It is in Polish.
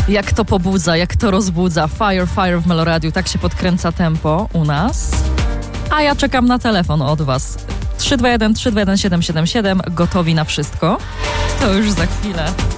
Jak to pobudza, jak to rozbudza. Fire, fire w Meloradiu. Tak się podkręca tempo u nas. A ja czekam na telefon od was. 321 321 777. Gotowi na wszystko? To już za chwilę.